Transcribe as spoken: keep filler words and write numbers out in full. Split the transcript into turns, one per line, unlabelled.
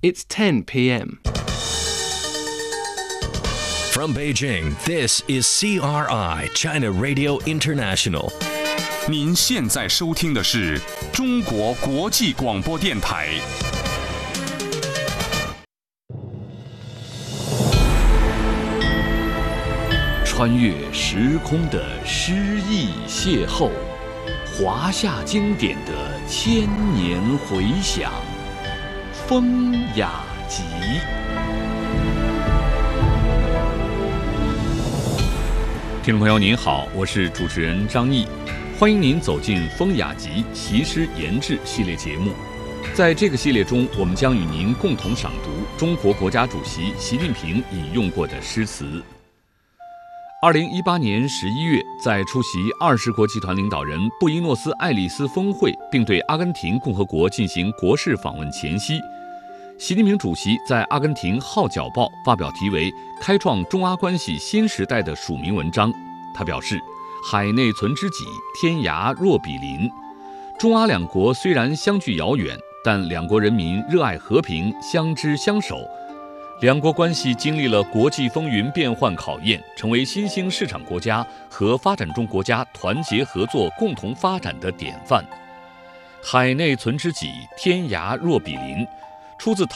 It's ten p.m.
From Beijing, this is C R I, China Radio International.
您现在收听的是中国国际广播电台。
穿越时空的诗意邂逅，华夏经典的千年回响，风雅集。听众朋友您好，我是主持人张毅，欢迎您走进风雅集习诗研制系列节目。在这个系列中，我们将与您共同赏读中国国家主席习近平引用过的诗词。二零一八年十一月，在出席二十国集团领导人布宜诺斯艾利斯峰会并对阿根廷共和国进行国事访问前夕，习近平主席在阿根廷《号角报》发表题为《开创中阿关系新时代》的署名文章。他表示，海内存知己，天涯若比邻。中阿两国虽然相距遥远，但两国人民热爱和平，相知相守。两国关系经历了国际风云变幻考验，成为新兴市场国家和发展中国家团结合作、共同发展的典范。海内存知己，天涯若比邻，出自